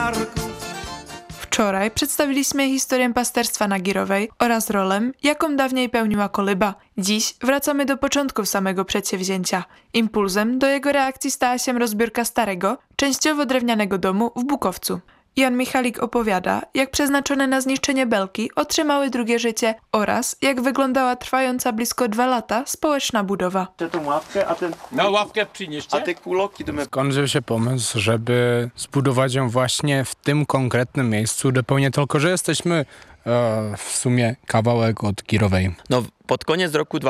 jarmarków. Wczoraj przedstawiliśmy historię pasterstwa na Girowej oraz rolę, jaką dawniej pełniła kolyba. Dziś wracamy do początków samego przedsięwzięcia. Impulsem do jego reakcji stała się rozbiórka starego, częściowo drewnianego domu w Bukowcu. Jan Michalik opowiada, jak przeznaczone na zniszczenie belki otrzymały drugie życie oraz jak wyglądała trwająca blisko 2 lata społeczna budowa. Tą ławkę, ławkę przynieście. a te kuloki do Skąd wziął się pomysł, żeby zbudować ją właśnie w tym konkretnym miejscu, zupełnie tylko, że jesteśmy w sumie kawałek od Girowej. No, pod koniec roku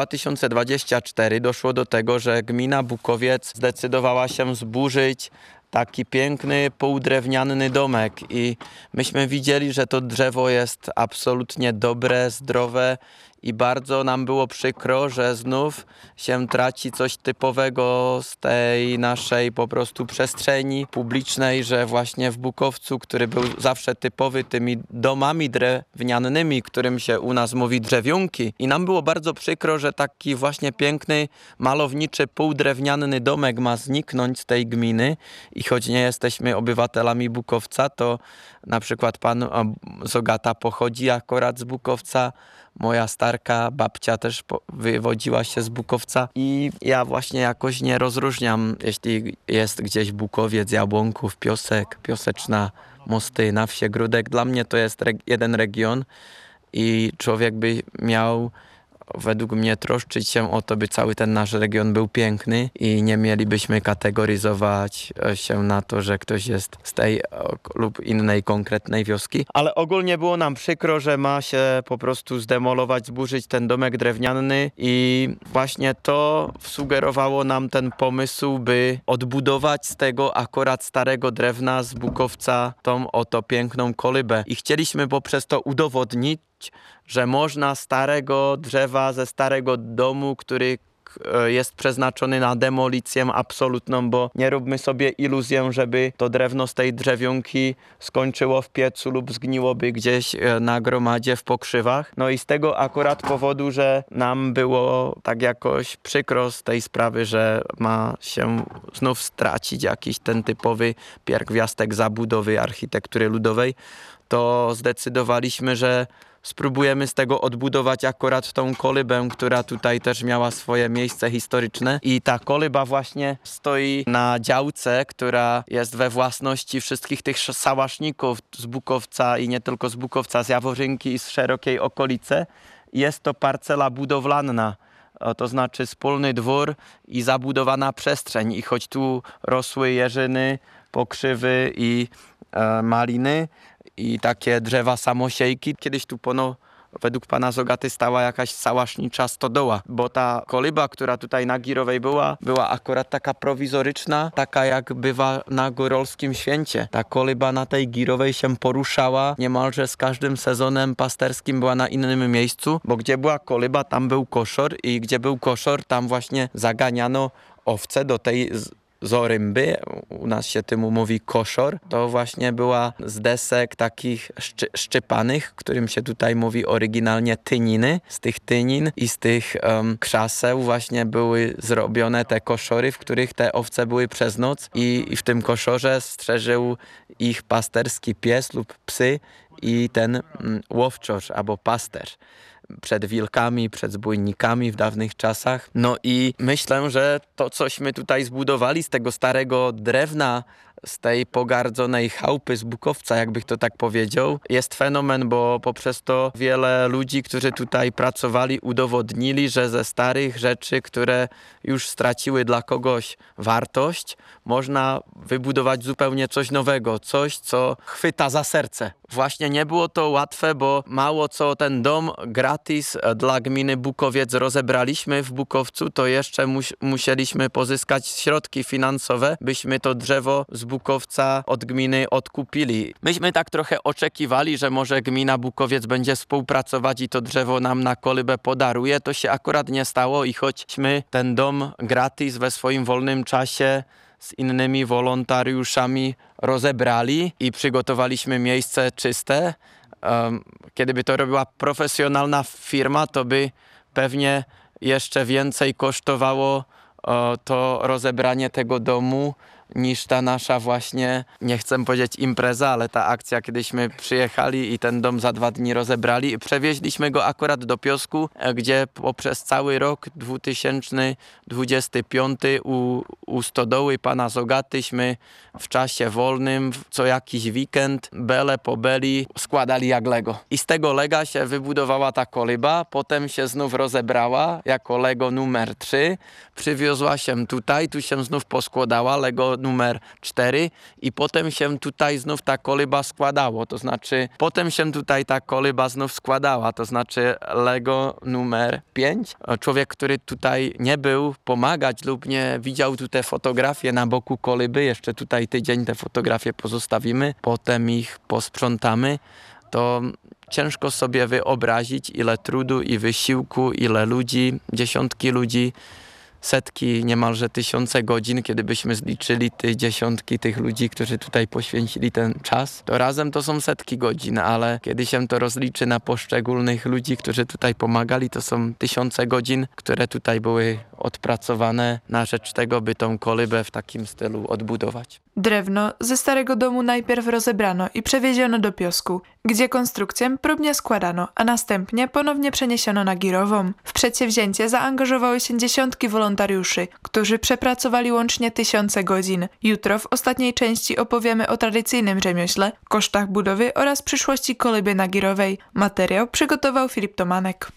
2024 doszło do tego, że gmina Bukowiec zdecydowała się zburzyć taki piękny, półdrewniany domek i myśmy widzieli, że to drzewo jest absolutnie dobre, zdrowe i bardzo nam było przykro, że znów się traci coś typowego z tej naszej po prostu przestrzeni publicznej, że właśnie w Bukowcu, który był zawsze typowy tymi domami drewnianymi, którym się u nas mówi drzewiunki. I nam było bardzo przykro, że taki właśnie piękny, malowniczy, półdrewniany domek ma zniknąć z tej gminy i choć nie jesteśmy obywatelami Bukowca, to na przykład pan Zogata pochodzi akurat z Bukowca, moja starka babcia też wywodziła się z Bukowca i ja właśnie jakoś nie rozróżniam, jeśli jest gdzieś Bukowiec, Jabłonków, Piosek, Pioseczna, Mosty, na wsie, Gródek. Dla mnie to jest jeden region i człowiek by miał według mnie troszczyć się o to, by cały ten nasz region był piękny i nie mielibyśmy kategoryzować się na to, że ktoś jest z tej lub innej konkretnej wioski. Ale ogólnie było nam przykro, że ma się po prostu zdemolować, zburzyć ten domek drewniany i właśnie to sugerowało nam ten pomysł, by odbudować z tego akurat starego drewna z Bukowca tą oto piękną kolybę. I chcieliśmy poprzez to udowodnić, że można starego drzewa ze starego domu, który jest przeznaczony na demolicję absolutną, bo nie róbmy sobie iluzję, żeby to drewno z tej drzewiunki skończyło w piecu lub zgniłoby gdzieś na gromadzie w pokrzywach. No i z tego akurat powodu, że nam było tak jakoś przykro z tej sprawy, że ma się znów stracić jakiś ten typowy pierwiastek zabudowy architektury ludowej, to zdecydowaliśmy, że spróbujemy z tego odbudować akurat tą kolybę, która tutaj też miała swoje miejsce historyczne. I ta kolyba właśnie stoi na działce, która jest we własności wszystkich tych sałaszników z Bukowca i nie tylko z Bukowca, z Jaworzynki i z szerokiej okolicy. Jest to parcela budowlana, to znaczy wspólny dwór i zabudowana przestrzeń. I choć tu rosły jeżyny, pokrzywy i maliny, i takie drzewa samosiejki. Kiedyś tu według pana Zogaty stała jakaś sałasznicza stodoła, bo ta kolyba, która tutaj na Girowej była akurat taka prowizoryczna, taka jak bywa na górolskim święcie. Ta kolyba na tej Girowej się poruszała niemalże z każdym sezonem pasterskim, była na innym miejscu, bo gdzie była kolyba, tam był koszor i gdzie był koszor, tam właśnie zaganiano owce do tej zorymby, u nas się temu mówi koszor, to właśnie była z desek takich szczypanych, którym się tutaj mówi oryginalnie tyniny. Z tych tynin i z tych krzaseł właśnie były zrobione te koszory, w których te owce były przez noc i w tym koszorze strzeżył ich pasterski pies lub psy i ten łowczarz albo pasterz przed wilkami, przed zbójnikami w dawnych czasach. No i myślę, że to, cośmy tutaj zbudowali z tego starego drewna, z tej pogardzonej chałupy z Bukowca, jakbych to tak powiedział, jest fenomen, bo poprzez to wiele ludzi, którzy tutaj pracowali, udowodnili, że ze starych rzeczy, które już straciły dla kogoś wartość, można wybudować zupełnie coś nowego, coś, co chwyta za serce. Właśnie nie było to łatwe, bo mało co ten dom gratis dla gminy Bukowiec rozebraliśmy w Bukowcu, to jeszcze musieliśmy pozyskać środki finansowe, byśmy to drzewo z Bukowca od gminy odkupili. Myśmy tak trochę oczekiwali, że może gmina Bukowiec będzie współpracować i to drzewo nam na kolybę podaruje. To się akurat nie stało i choćśmy ten dom gratis we swoim wolnym czasie z innymi wolontariuszami rozebrali i przygotowaliśmy miejsce czyste, kiedy by to robiła profesjonalna firma, to by pewnie jeszcze więcej kosztowało to rozebranie tego domu, niż ta nasza właśnie, nie chcę powiedzieć impreza, ale ta akcja, kiedyśmy przyjechali i ten dom za 2 dni rozebrali i przewieźliśmy go akurat do Piosku, gdzie poprzez cały rok 2025 u stodoły pana Zogatyśmy w czasie wolnym, co jakiś weekend, bele po beli składali jak Lego. I z tego Lega się wybudowała ta kolyba, potem się znów rozebrała jako Lego numer 3, przywiozła się tutaj, tu się znów poskładała Lego numer 4 i potem się tutaj znów ta kolyba składało, to znaczy potem się tutaj ta kolyba znów składała, to znaczy Lego numer 5. Człowiek, który tutaj nie był pomagać lub nie widział tu te fotografie na boku kolyby, jeszcze tutaj tydzień te fotografie pozostawimy, potem ich posprzątamy, to ciężko sobie wyobrazić, ile trudu i wysiłku, ile ludzi, dziesiątki ludzi, setki, niemalże tysiące godzin, kiedy byśmy zliczyli te dziesiątki tych ludzi, którzy tutaj poświęcili ten czas, to razem to są setki godzin, ale kiedy się to rozliczy na poszczególnych ludzi, którzy tutaj pomagali, to są tysiące godzin, które tutaj były odpracowane na rzecz tego, by tą kolybę w takim stylu odbudować. Drewno ze starego domu najpierw rozebrano i przewieziono do Piosku, gdzie konstrukcję próbnie składano, a następnie ponownie przeniesiono na Girową. W przedsięwzięcie zaangażowały się dziesiątki wolontariuszy, którzy przepracowali łącznie tysiące godzin. Jutro w ostatniej części opowiemy o tradycyjnym rzemiośle, kosztach budowy oraz przyszłości kolyby na Girowej. Materiał przygotował Filip Tomanek.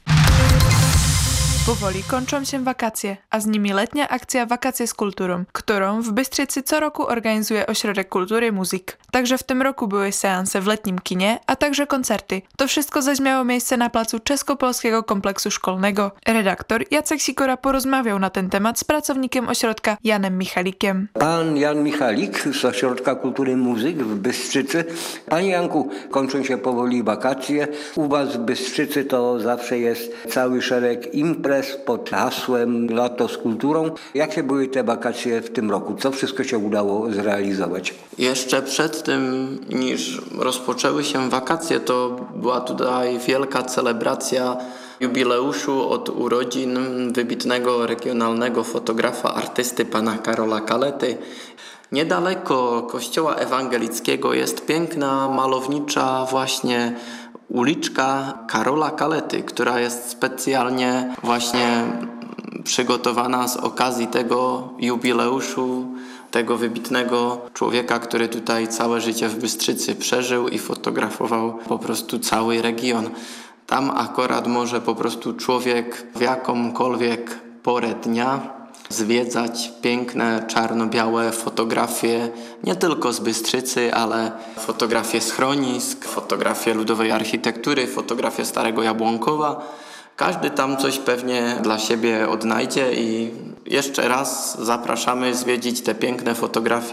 Powoli kończą się wakacje, a z nimi letnia akcja Wakacje z kulturą, którą w Bystrzycy co roku organizuje Ośrodek Kultury Muzyk. Także w tym roku były seanse w letnim kinie, a także koncerty. To wszystko zaś miało miejsce na placu Czesko-Polskiego Kompleksu Szkolnego. Redaktor Jacek Sikora porozmawiał na ten temat z pracownikiem ośrodka Janem Michalikiem. Pan Jan Michalik z Ośrodka Kultury Muzyk w Bystrzycy. Panie Janku, kończą się powoli wakacje. U was w Bystrzycy to zawsze jest cały szereg imprez pod hasłem Lato z kulturą. Jakie były te wakacje w tym roku? Co wszystko się udało zrealizować? Jeszcze przed tym, niż rozpoczęły się wakacje, to była tutaj wielka celebracja jubileuszu od urodzin wybitnego regionalnego fotografa, artysty pana Karola Kalety. Niedaleko kościoła ewangelickiego jest piękna, malownicza właśnie uliczka Karola Kalety, która jest specjalnie właśnie przygotowana z okazji tego jubileuszu, tego wybitnego człowieka, który tutaj całe życie w Bystrzycy przeżył i fotografował po prostu cały region. Tam akurat może po prostu człowiek w jakąkolwiek porę dnia zwiedzać piękne, czarno-białe fotografie nie tylko z Bystrzycy, ale fotografie schronisk, fotografie ludowej architektury, fotografie Starego Jabłonkowa. Każdy tam coś pewnie dla siebie odnajdzie i jeszcze raz zapraszamy zwiedzić te piękne fotografie